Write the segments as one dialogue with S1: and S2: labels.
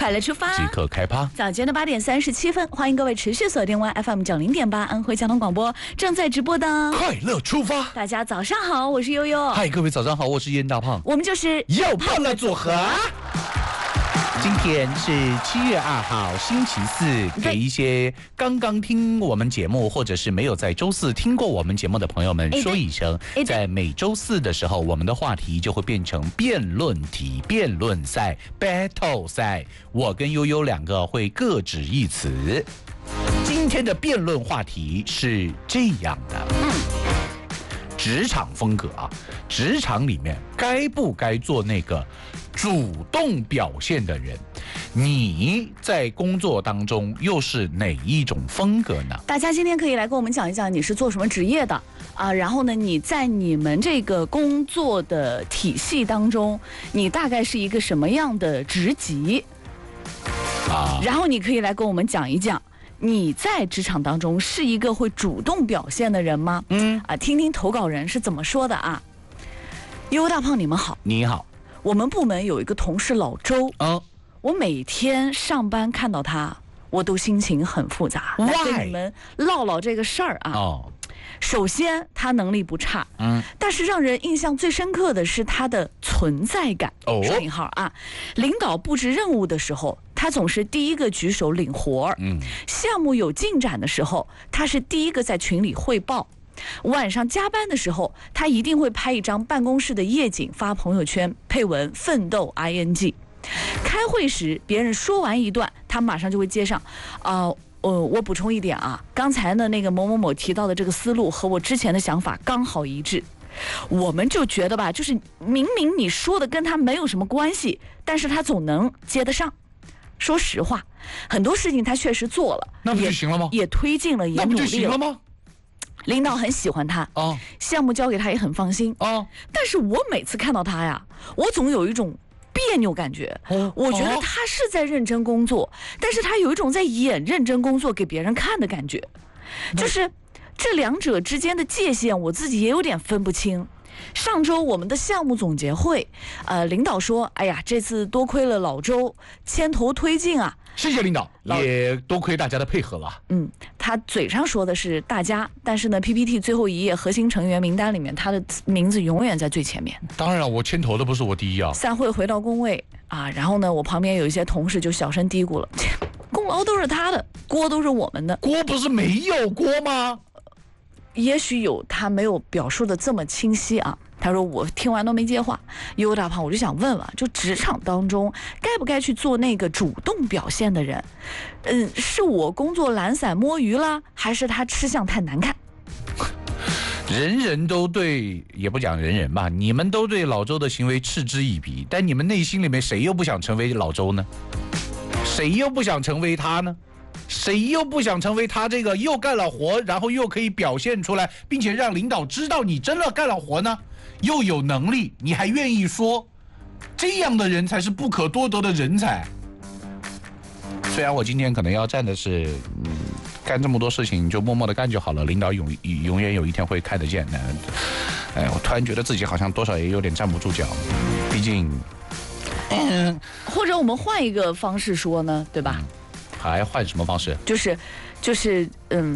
S1: 快乐出发，
S2: 即刻开趴。
S1: 早间的8点37分，欢迎各位持续锁定 FM90.8安徽交通广播正在直播的
S2: 快乐出发。
S1: 大家早上好，我是悠悠。
S2: 嗨，各位早上好，我是燕大胖。
S1: 我们就是
S2: 又胖了组合。今天是7月2号，星期四。给一些刚刚听我们节目，或者是没有在周四听过我们节目的朋友们说一声，在每周四的时候，我们的话题就会变成辩论题、辩论赛、battle 赛。我跟悠悠两个会各执一词。今天的辩论话题是这样的。职场风格啊，职场里面该不该做那个主动表现的人？你在工作当中又是哪一种风格呢？
S1: 大家今天可以来跟我们讲一讲你是做什么职业的啊？然后呢，你在你们这个工作的体系当中，你大概是一个什么样的职级啊？然后你可以来跟我们讲一讲。你在职场当中是一个会主动表现的人吗？听听投稿人是怎么说的啊。优大胖，你们好。
S2: 你好。
S1: 我们部门有一个同事老周，我每天上班看到他，我都心情很复杂。来跟你们唠唠这个事儿啊。首先，他能力不差，但是让人印象最深刻的是他的存在感。双引号啊，领导布置任务的时候，他总是第一个举手领活儿。项目有进展的时候，他是第一个在群里汇报。晚上加班的时候，他一定会拍一张办公室的夜景发朋友圈，配文奋斗 ing。开会时，别人说完一段，他马上就会接上。我补充一点啊，刚才呢那个某某某提到的这个思路和我之前的想法刚好一致。我们就觉得吧，就是明明你说的跟他没有什么关系，但是他总能接得上。说实话，很多事情他确实做了，
S2: 那不就行了吗？
S1: 也推进了，也努力了，
S2: 那不就行了吗？
S1: 领导很喜欢他，项目交给他也很放心，但是我每次看到他呀，我总有一种别扭感觉。我觉得他是在认真工作，但是他有一种在演认真工作给别人看的感觉，就是这两者之间的界限，我自己也有点分不清。上周我们的项目总结会，领导说，哎呀，这次多亏了老周牵头推进啊。
S2: 谢谢领导，也多亏大家的配合了。
S1: 他嘴上说的是大家，但是呢 PPT 最后一页核心成员名单里面，他的名字永远在最前面。
S2: 当然了，我牵头的不是我第一啊。
S1: 散会回到工位啊，然后呢，我旁边有一些同事就小声嘀咕了，功劳都是他的，锅都是我们的。
S2: 锅不是没有锅吗？
S1: 也许有，他没有表述的这么清晰啊。他说我听完都没接话。优大胖，我就想问问，就职场当中该不该去做那个主动表现的人？是我工作懒散摸鱼了，还是他吃相太难看？
S2: 人人都对，也不讲人人吧，你们都对老周的行为嗤之以鼻，但你们内心里面谁又不想成为老周呢？谁又不想成为他呢？谁又不想成为他这个又干了活，然后又可以表现出来，并且让领导知道你真的干了活呢？又有能力，你还愿意说，这样的人才是不可多得的人才。虽然我今天可能要站的是，干这么多事情就默默的干就好了，领导永远有一天会看得见的。我突然觉得自己好像多少也有点站不住脚，毕竟，
S1: 或者我们换一个方式说呢，对吧？
S2: 还换什么方式？
S1: 就是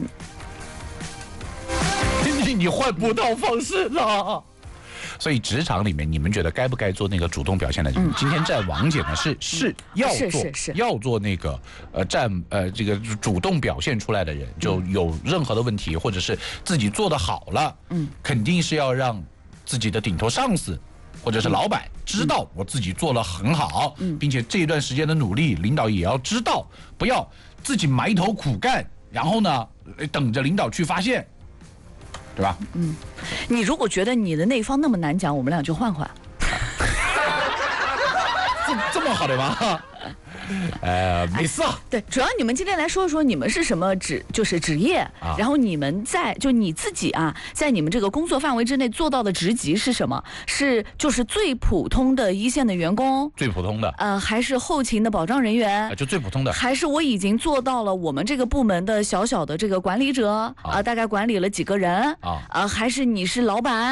S2: 你换不到方式了。所以职场里面，你们觉得该不该做那个主动表现的人？今天站王姐呢是要做那个这个主动表现出来的人，就有任何的问题或者是自己做得好了，肯定是要让自己的顶头上司或者是老板知道我自己做得很好，并且这一段时间的努力，领导也要知道，不要自己埋头苦干，然后呢等着领导去发现。对吧？
S1: 你如果觉得你的那一方那么难讲，我们俩就换换。
S2: 这么好的吗？没事啊。
S1: 对，主要你们今天来说说你们是什么就是职业，然后你们就你自己啊，在你们这个工作范围之内做到的职级是什么？就是最普通的一线的员工，
S2: 最普通的，
S1: 还是后勤的保障人员，
S2: 就最普通的，
S1: 还是我已经做到了我们这个部门的小小的这个管理者大概管理了几个人还是你是老板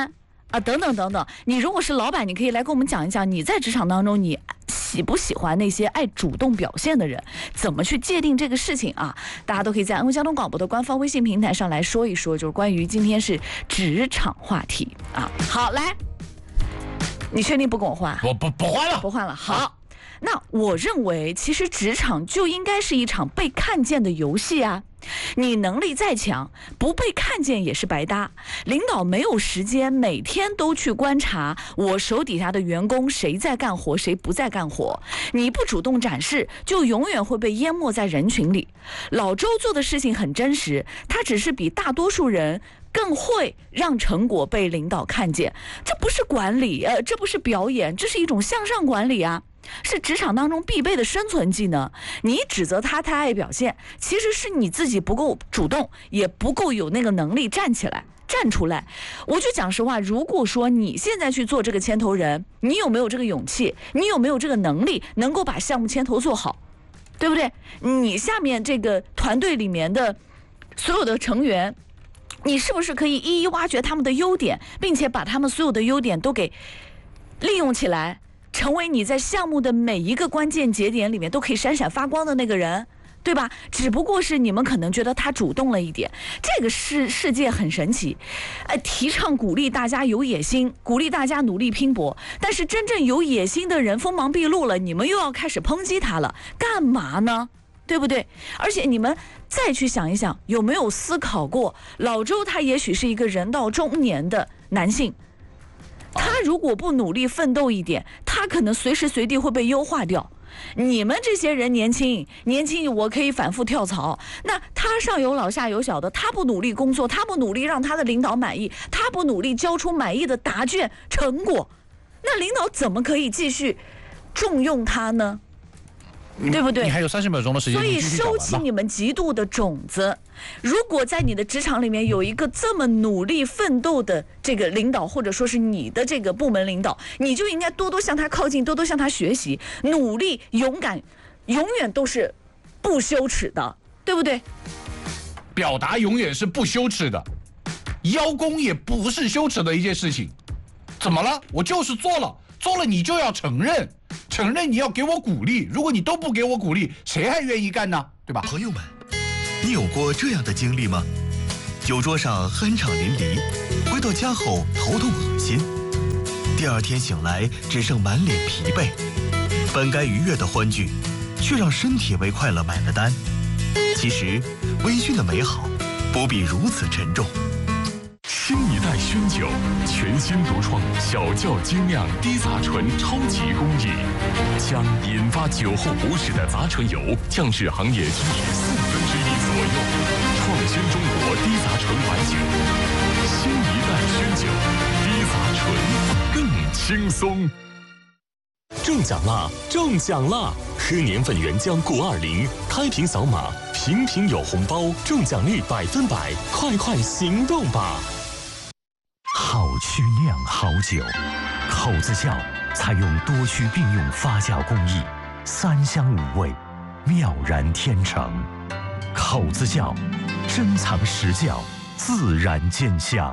S1: 啊，等等等等。你如果是老板，你可以来跟我们讲一讲，你在职场当中你喜不喜欢那些爱主动表现的人？怎么去界定这个事情啊？大家都可以在安徽交通广播的官方微信平台上来说一说，就是关于今天是职场话题啊。好，来，你确定不跟我换？
S2: 我不换了，
S1: 不换了。好。那我认为，其实职场就应该是一场被看见的游戏啊！你能力再强，不被看见也是白搭。领导没有时间每天都去观察我手底下的员工谁在干活，谁不在干活。你不主动展示，就永远会被淹没在人群里。老周做的事情很真实，他只是比大多数人更会让成果被领导看见。这不是管理，这不是表演，这是一种向上管理啊！是职场当中必备的生存技能。你指责他太爱表现，其实是你自己不够主动，也不够有那个能力站出来。我就讲实话，如果说你现在去做这个牵头人，你有没有这个勇气？你有没有这个能力能够把项目牵头做好？对不对？你下面这个团队里面的所有的成员，你是不是可以一一挖掘他们的优点，并且把他们所有的优点都给利用起来，成为你在项目的每一个关键节点里面都可以闪闪发光的那个人，对吧？只不过是你们可能觉得他主动了一点。这个世界很神奇，提倡鼓励大家有野心，鼓励大家努力拼搏，但是真正有野心的人锋芒毕露了，你们又要开始抨击他了，干嘛呢？对不对？而且你们再去想一想，有没有思考过，老周他也许是一个人到中年的男性，他如果不努力奋斗一点，他可能随时随地会被优化掉。你们这些人年轻，我可以反复跳槽，那他上有老下有小的，他不努力工作，他不努力让他的领导满意，他不努力交出满意的答卷成果，那领导怎么可以继续重用他呢？对不对？
S2: 你还有30秒钟的时间，
S1: 所以收起你们嫉妒的种子。如果在你的职场里面有一个这么努力奋斗的这个领导，或者说是你的这个部门领导，你就应该多多向他靠近，多多向他学习，努力勇敢，永远都是不羞耻的，对不对？
S2: 表达永远是不羞耻的，邀功也不是羞耻的一件事情。怎么了？我就是做了你就要承认你要给我鼓励，如果你都不给我鼓励，谁还愿意干呢？对吧？
S3: 朋友们，你有过这样的经历吗？酒桌上酣畅淋漓，回到家后头痛恶心，第二天醒来只剩满脸疲惫，本该愉悦的欢聚，却让身体为快乐买了单。其实微醺的美好不必如此沉重。
S4: 新一代熏酒，全新独创小窖精酿低杂醇超级工艺，将引发酒后不适的杂醇油降至行业均值1/4左右，创新中国低杂醇白酒。新一代熏酒，低杂醇更轻松。中奖啦！喝年份原浆920，开瓶扫码，瓶瓶有红包，中奖率100%，快行动吧！
S5: 好曲酿好酒，口子窖采用多区并用发酵工艺，3香5味，妙然天成。口子窖，珍藏实窖，自然见香。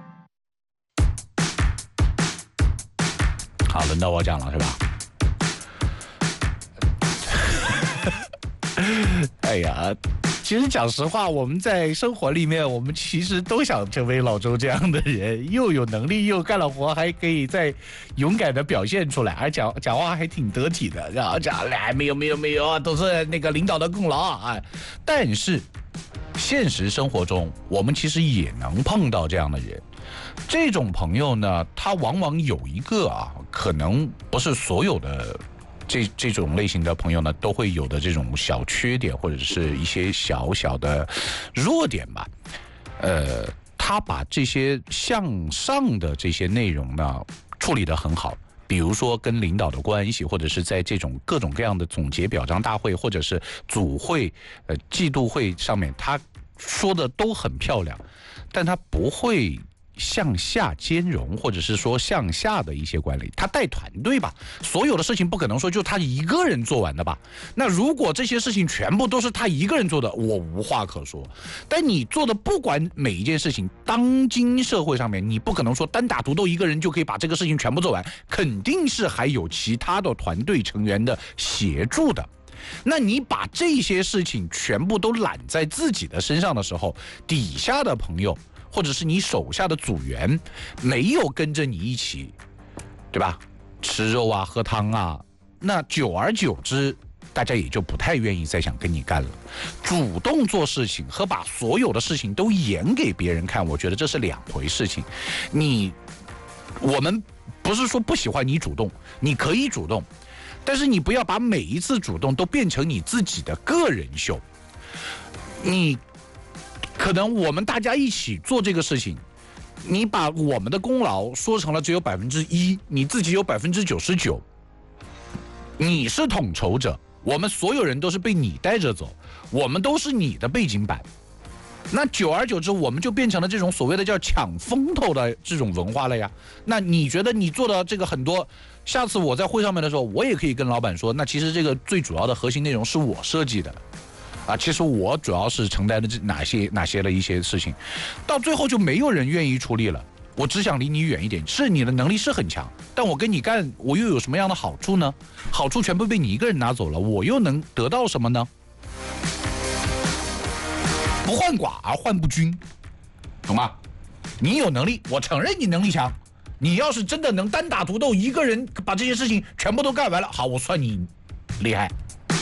S2: 好，轮到我讲了是吧？哎呀，其实讲实话，我们在生活里面，我们其实都想成为老周这样的人，又有能力，又干了活，还可以再勇敢的表现出来，而讲话还挺得体的，然后讲没有，都是那个领导的功劳啊。但是现实生活中，我们其实也能碰到这样的人。这种朋友呢，他往往有一个可能不是所有的。这种类型的朋友呢，都会有的这种小缺点，或者是一些小小的弱点吧。他把这些向上的这些内容呢处理得很好，比如说跟领导的关系，或者是在这种各种各样的总结表彰大会，或者是组会、季度会上面，他说的都很漂亮，但他不会向下兼容，或者是说向下的一些管理，他带团队吧，所有的事情不可能说就他一个人做完的吧。那如果这些事情全部都是他一个人做的，我无话可说。但你做的不管每一件事情，当今社会上面，你不可能说单打独斗一个人就可以把这个事情全部做完，肯定是还有其他的团队成员的协助的。那你把这些事情全部都揽在自己的身上的时候，底下的朋友或者是你手下的组员没有跟着你一起，对吧？吃肉啊，喝汤啊，那久而久之，大家也就不太愿意再想跟你干了。主动做事情和把所有的事情都演给别人看，我觉得这是两回事情。我们不是说不喜欢你主动，你可以主动，但是你不要把每一次主动都变成你自己的个人秀。你可能我们大家一起做这个事情，你把我们的功劳说成了只有1%，你自己有99%，你是统筹者，我们所有人都是被你带着走，我们都是你的背景板。那久而久之，我们就变成了这种所谓的叫抢风头的这种文化了呀。那你觉得你做的这个很多，下次我在会上面的时候，我也可以跟老板说，那其实这个最主要的核心内容是我设计的，其实我主要是承担的哪些的一些事情，到最后就没有人愿意出力了。我只想离你远一点，是你的能力是很强，但我跟你干，我又有什么样的好处呢？好处全部被你一个人拿走了，我又能得到什么呢？不患寡而患不均，懂吗？你有能力，我承认你能力强，你要是真的能单打独斗，一个人把这些事情全部都干完了，好，我算你厉害。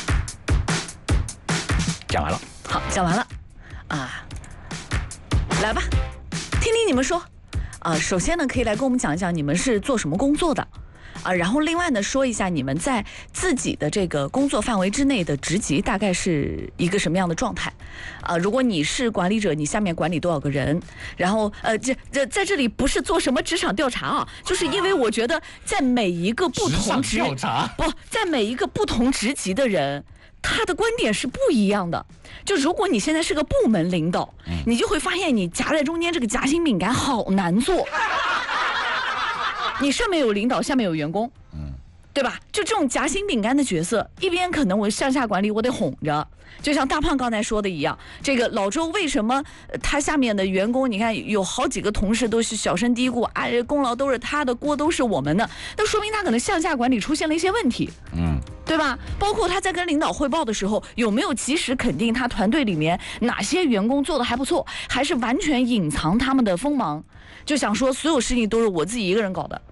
S2: 讲完了。
S1: 好，讲完了啊，来吧，听听你们说啊。首先呢，可以来跟我们讲一讲你们是做什么工作的啊，然后另外呢，说一下你们在自己的这个工作范围之内的职级大概是一个什么样的状态啊？如果你是管理者，你下面管理多少个人？然后这在这里不是做什么职场调查啊，就是因为我觉得在每一个不同在每一个不同职级的人，他的观点是不一样的。就如果你现在是个部门领导，你就会发现你夹在中间这个夹心饼干好难做。你上面有领导，下面有员工，对吧？就这种夹心饼干的角色，一边可能我向下管理，我得哄着，就像大胖刚才说的一样，这个老周为什么他下面的员工，你看有好几个同事都是小声嘀咕啊，功劳都是他的，锅都是我们的，那说明他可能向下管理出现了一些问题，对吧？包括他在跟领导汇报的时候，有没有及时肯定他团队里面哪些员工做得还不错，还是完全隐藏他们的锋芒，就想说所有事情都是我自己一个人搞的。